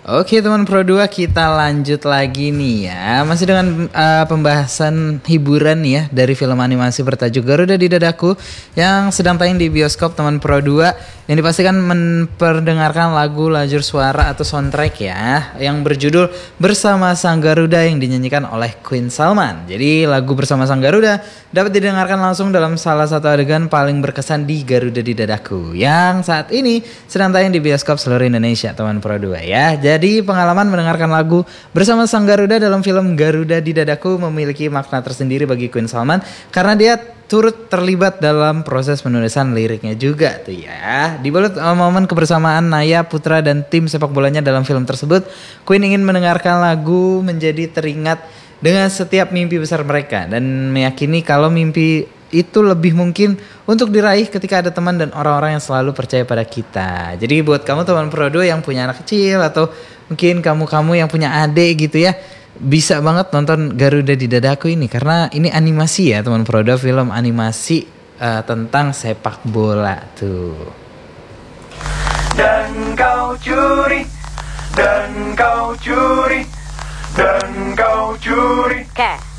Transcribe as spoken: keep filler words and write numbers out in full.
Oke teman Pro dua, kita lanjut lagi nih ya. Masih dengan uh, pembahasan hiburan nih ya dari film animasi bertajuk Garuda di Dadaku yang sedang tayang di bioskop teman Pro dua, yang dipastikan memperdengarkan lagu lajur suara atau soundtrack ya, yang berjudul Bersama Sang Garuda yang dinyanyikan oleh Queen Salman. Jadi lagu Bersama Sang Garuda dapat didengarkan langsung dalam salah satu adegan paling berkesan di Garuda di Dadaku yang saat ini sedang tayang di bioskop seluruh Indonesia teman Pro dua ya. Jadi pengalaman mendengarkan lagu Bersama Sang Garuda dalam film Garuda di Dadaku memiliki makna tersendiri bagi Queen Salman karena dia turut terlibat dalam proses penulisan liriknya juga tuh ya. Dibalut momen kebersamaan Naya, Putra dan tim sepak bolanya dalam film tersebut, Queen ingin mendengarkan lagu menjadi teringat dengan setiap mimpi besar mereka dan meyakini kalau mimpi itu lebih mungkin untuk diraih ketika ada teman dan orang-orang yang selalu percaya pada kita. Jadi buat kamu teman Pro dua yang punya anak kecil atau mungkin kamu-kamu yang punya adik gitu ya, bisa banget nonton Garuda di Dadaku ini karena ini animasi ya teman Pro dua, film animasi uh, tentang sepak bola tuh. Dan kau curi, dan kau curi, dan kau curi. Oke.